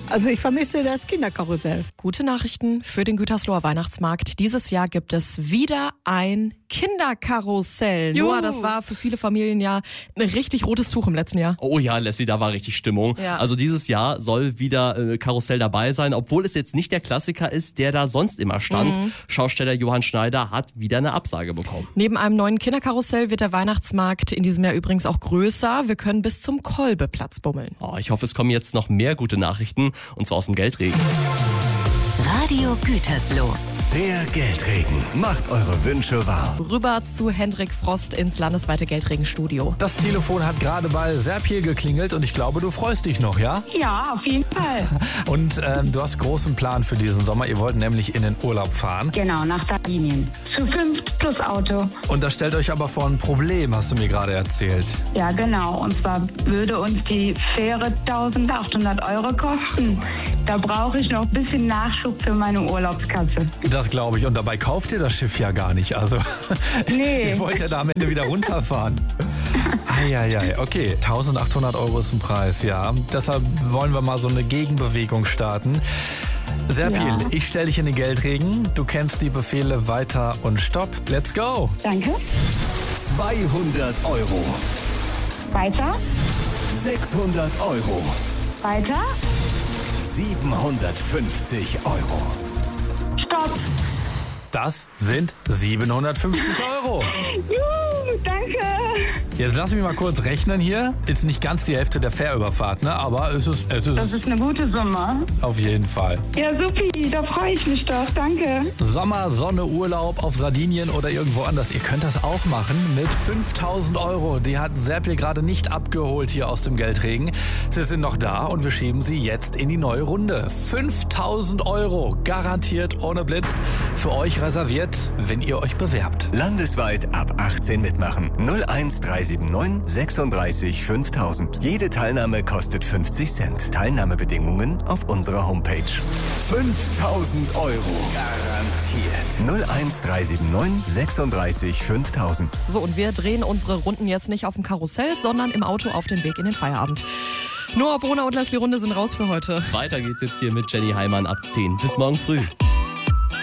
Also ich vermisse das Kinderkarussell. Gute Nachrichten für den Gütersloher Weihnachtsmarkt. Dieses Jahr gibt es wieder ein Kinderkarussell. Noah, das war für viele Familien ja ein richtig rotes Tuch im letzten Jahr. Oh ja, Lassie, da war richtig Stimmung. Ja. Also dieses Jahr soll wieder Karussell dabei sein, obwohl es jetzt nicht der Klassiker ist, der da sonst immer stand. Schausteller Johann Schneider hat wieder eine Absage bekommen. Neben einem neuen Kinderkarussell wird der Weihnachtsmarkt in diesem Jahr übrigens auch größer. Wir können bis zum Kolbeplatz bummeln. Oh, ich hoffe, es kommen jetzt noch mehr gute Nachrichten, und zwar aus dem Geldregen. Radio Gütersloh. Der Geldregen macht eure Wünsche wahr. Rüber zu Hendrik Frost ins landesweite Geldregenstudio. Das Telefon hat gerade bei Serpil geklingelt und ich glaube, du freust dich noch, ja? Ja, auf jeden Fall. Und du hast großen Plan für diesen Sommer. Ihr wollt nämlich in den Urlaub fahren. Genau, nach Sardinien. Zu 5 plus Auto. Und das stellt euch aber vor ein Problem, hast du mir gerade erzählt. Ja, genau. Und zwar würde uns die Fähre 1.800 € kosten. Da brauche ich noch ein bisschen Nachschub für meine Urlaubskasse. Das glaube ich. Und dabei kauft ihr das Schiff ja gar nicht. Also, Nee. ihr wollt ja da am Ende wieder runterfahren. Eieiei, okay. 1.800 € ist ein Preis, ja. Deshalb wollen wir mal so eine Gegenbewegung starten. Serpil, Ja. ich stelle dich in den Geldregen. Du kennst die Befehle weiter und stopp. Let's go. Danke. 200 €. Weiter. 600 €. Weiter. 750 €. Stopp. Das sind 750 €. Juhu, danke. Jetzt lass mich mal kurz rechnen hier. Ist nicht ganz die Hälfte der Fährüberfahrt, ne? Aber es ist Das ist eine gute Summe. auf jeden Fall. Ja, supi, da freue ich mich doch. Danke. Sommer, Sonne, Urlaub auf Sardinien oder irgendwo anders. Ihr könnt das auch machen mit 5.000 €. Die hat Serpil gerade nicht abgeholt hier aus dem Geldregen. Sie sind noch da und wir schieben sie jetzt in die neue Runde. 5.000 € garantiert ohne Blitz für euch reserviert, wenn ihr euch bewerbt. Landesweit ab 18 mitmachen. 01379 36 5000. Jede Teilnahme kostet 50 Cent. Teilnahmebedingungen auf unserer Homepage. 5.000 € garantiert. 01379 36 5000. So, und wir drehen unsere Runden jetzt nicht auf dem Karussell, sondern im Auto auf den Weg in den Feierabend. Noah Brunner und Leslie Runde sind raus für heute. Weiter geht's jetzt hier mit Jenny Heimann ab 10. Bis morgen früh.